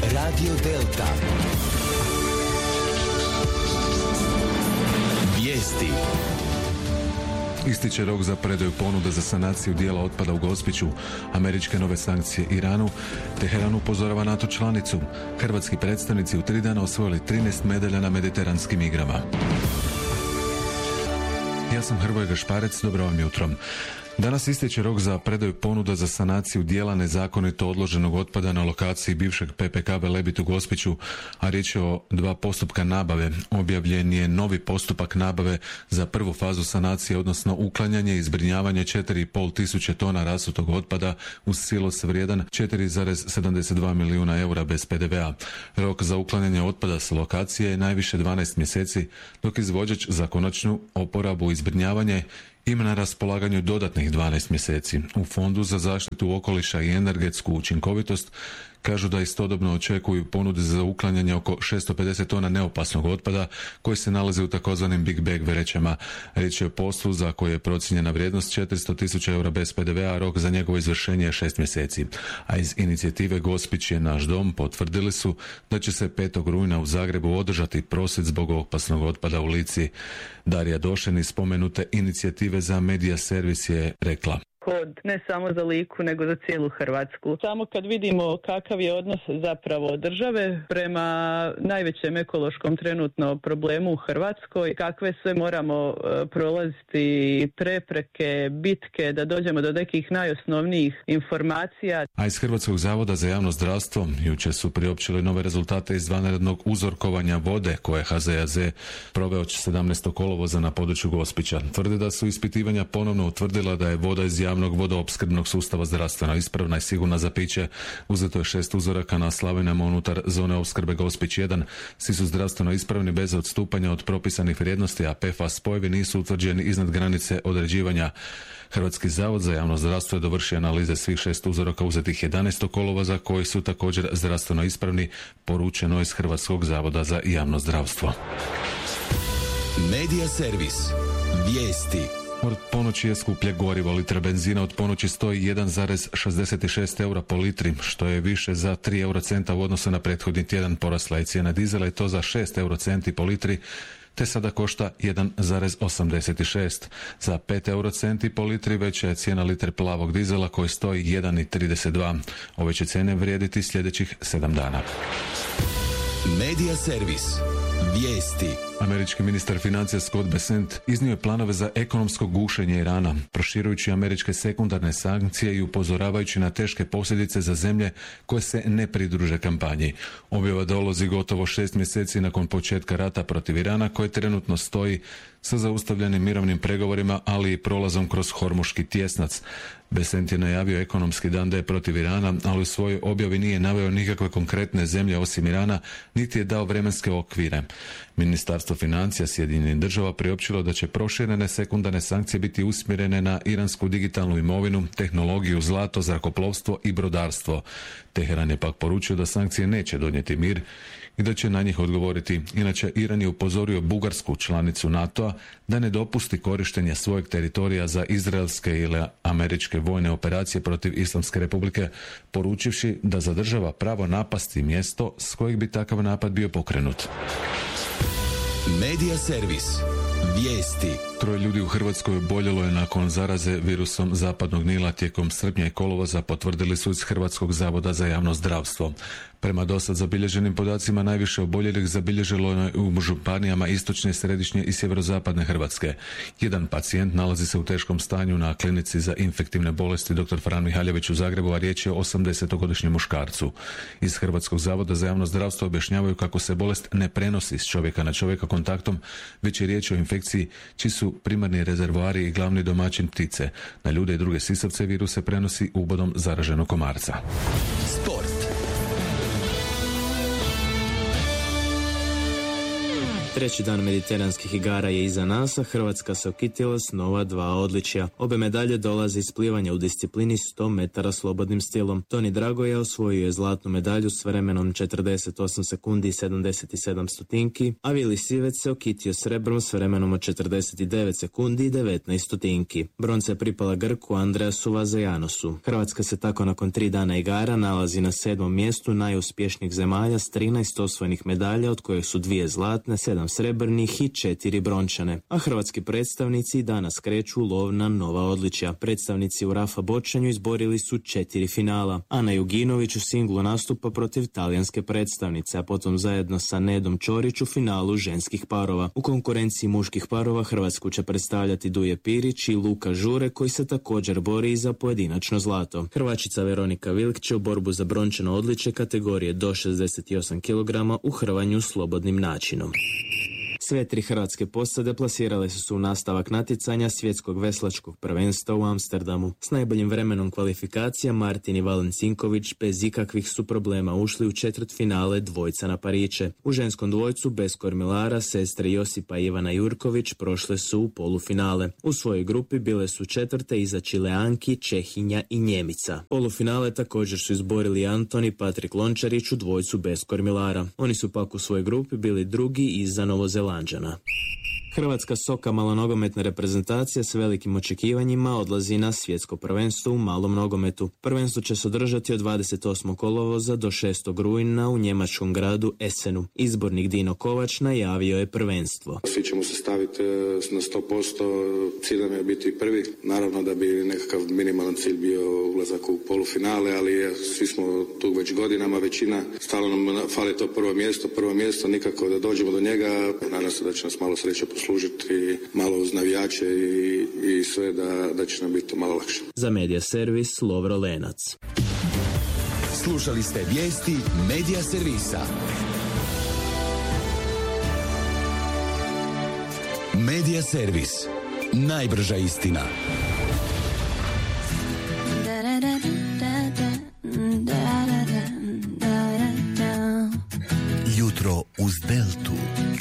Radio Delta. Vijesti. Ističe rok za predaju ponude za sanaciju dijela otpada u Gospiću, američke nove sankcije Iranu, Teheran upozorava NATO članicu. Hrvatski predstavnici u 3 dana osvojili 13 medalja na mediteranskim igrama. Ja sam Hrvoje Gašparec, dobro vam jutro. Danas istječe rok za predaju ponuda za sanaciju dijela nezakonito odloženog otpada na lokaciji bivšeg PPK Velebit u Gospiću, a riječ je o 2 postupka nabave. Objavljen je novi postupak nabave za prvu fazu sanacije, odnosno uklanjanje i zbrinjavanje 4,5 tisuće tona rasutog otpada uz silos vrijedan 4,72 milijuna eura bez PDV-a. Rok za uklanjanje otpada s lokacije je najviše 12 mjeseci, dok izvođač za konačnu oporabu i zbrinjavanje ima na raspolaganju dodatnih 12 mjeseci. U Fondu za zaštitu okoliša i energetsku učinkovitost kažu da istodobno očekuju ponude za uklanjanje oko 650 tona neopasnog otpada koji se nalazi u takozvanim Big Bag vrećama. Riječ je o poslu za koje je procijenjena vrijednost 400.000 eura bez PDV-a, a rok za njegovo izvršenje je 6 mjeseci. A iz inicijative Gospić je naš dom potvrdili su da će se 5. rujna u Zagrebu održati prosvjed zbog opasnog otpada u Lici. Darija Došen iz spomenute inicijative za Media Servis je rekla: ne samo za Liku, nego za cijelu Hrvatsku. Samo kad vidimo kakav je odnos zapravo države prema najvećem ekološkom trenutno problemu u Hrvatskoj, kakve sve moramo prolaziti prepreke, bitke, da dođemo do nekih najosnovnijih informacija. A iz Hrvatskog zavoda za javno zdravstvo jučer su priopćili nove rezultate iz vanrednog uzorkovanja vode koje HZJZ proveo 17. kolovoza na području Gospića. Tvrde da su ispitivanja ponovno utvrdila da je voda iz javnog vodoopskrbnog sustava zdravstveno ispravna i sigurna za piće. Uzeto je 6 uzoraka na slavinama unutar zone opskrbe Gospić 1. Svi su zdravstveno ispravni bez odstupanja od propisanih vrijednosti, a PFAS spojevi nisu utvrđeni iznad granice određivanja. Hrvatski zavod za javno zdravstvo je dovršio analize svih 6 uzoraka uzetih 11. kolovoza koji su također zdravstveno ispravni, poručeno iz Hrvatskog zavoda za javno zdravstvo. Media Servis. Vijesti. Od ponoći je skuplje gorivo. Litra benzina od ponoći stoji 1,66 eura po litri, što je više za 3 eurocenta u odnosu na prethodni tjedan. Porasla je cijena dizela i to za 6 eurocenti po litri, te sada košta 1,86. Za 5 eurocenti po litri veća je cijena litre plavog dizela koji stoji 1,32. Ove će cijene vrijediti sljedećih 7 dana. Media Servis. Vijesti. Američki ministar financija Scott Bessent iznio je planove za ekonomsko gušenje Irana, proširujući američke sekundarne sankcije i upozoravajući na teške posljedice za zemlje koje se ne pridruže kampanji. Objava dolazi gotovo 6 mjeseci nakon početka rata protiv Irana, koje trenutno stoji sa zaustavljenim mirovnim pregovorima, ali i prolazom kroz Hormuški tjesnac. Bessent je najavio ekonomski dan D protiv Irana, ali u svojoj objavi nije naveo nikakve konkretne zemlje osim Irana, niti je dao vremenske okvire. Ministarstvo financija Sjedinjenih država priopćilo da će proširene sekundarne sankcije biti usmjerene na iransku digitalnu imovinu, tehnologiju, zlato, zrakoplovstvo i brodarstvo. Teheran je pak poručio da sankcije neće donijeti mir i da će na njih odgovoriti. Inače, Iran je upozorio Bugarsku, članicu NATO-a, da ne dopusti korištenje svojeg teritorija za izraelske ili američke vojne operacije protiv Islamske republike, poručivši da zadržava pravo napasti mjesto s kojeg bi takav napad bio pokrenut. Media Servis. Vijesti. 3 ljudi u Hrvatskoj oboljelo je nakon zaraze virusom zapadnog Nila tijekom srpnja i kolovoza, potvrdili su iz Hrvatskog zavoda za javno zdravstvo. Prema dosad zabilježenim podacima, najviše oboljelih zabilježilo je u županijama istočne, središnje i sjeverozapadne Hrvatske. Jedan pacijent nalazi se u teškom stanju na klinici za infektivne bolesti dr. Fran Mihaljević u Zagrebu, a riječ je o 80-godišnjem muškarcu. Iz Hrvatskog zavoda za javno zdravstvo objašnjavaju kako se bolest ne prenosi s čovjeka na čovjeka kontaktom, već je riječ o infekciji čiji su primarni rezervoari i glavni domaćin ptice. Na ljude i druge sisavce virus se prenosi ubodom zaraženog komarca. Sport. Treći dan mediteranskih igara je iza nas, a Hrvatska se okitila s nova 2 odličja. Obe medalje dolaze iz plivanja u disciplini 100 metara slobodnim stilom. Toni Dragoja osvojio je zlatnu medalju s vremenom 48 sekundi i 77 stotinki, a Vili Sivec se okitio srebrom s vremenom od 49 sekundi i 19 stotinki. Bronca je pripala Grku Andreasu Vazejanosu. Hrvatska se tako nakon 3 dana igara nalazi na 7. mjestu najuspješnijih zemalja s 13 osvojenih medalja, od kojih su 2 zlatne, 7 srebrnih i 4 brončane. A hrvatski predstavnici danas kreću lov na nova odličja. Predstavnici u Rafa bočanju izborili su 4 finala. Ana Juginović u singlu nastupa protiv talijanske predstavnice, a potom zajedno sa Nedom Ćorić u finalu ženskih parova. U konkurenciji muških parova Hrvatsku će predstavljati Duje Pirić i Luka Žure, koji se također bori za pojedinačno zlato. Hrvačica Veronika Vilk će u borbu za brončano odličje kategorije do 68 kg u hrvanju slobodnim načinom. Sve 3 hrvatske posade plasirale su u nastavak natjecanja svjetskog veslačkog prvenstva u Amsterdamu. S najboljim vremenom kvalifikacija Martin i Valen Cinković bez ikakvih su problema ušli u četvrtfinale dvojca na pariće. U ženskom dvojcu bez kormilara sestre Josipa i Ivana Jurković prošle su u polufinale. U svojoj grupi bile su četvrte iza Čileanki, Čehinja i Njemica. Polufinale također su izborili Anton i Patrik Lončarić u dvojcu bez kormilara. Oni su pak u svojoj grupi bili drugi iza Novozelanđana. Hrvatska soka malonogometna reprezentacija s velikim očekivanjima odlazi na svjetsko prvenstvo u malom nogometu. Prvenstvo će se održati od 28. kolovoza do 6. rujna u njemačkom gradu Essenu. Izbornik Dino Kovač najavio je prvenstvo. Svi ćemo se staviti na 100%, cilj nam je biti prvi. Naravno da bi nekakav minimalan cilj bio ulazak u polufinale, ali svi smo tu već godinama, većina, stalno nam fali to prvo mjesto, nikako da dođemo do njega. Nadam se da će nas malo sreće poslužiti, malo uz navijače i sve da će nam biti malo lakše. Za Medija servis Lovro Lenac. Slušali ste vijesti Medija servisa. Medija servis. Najbrža istina. Jutro uz Deltu.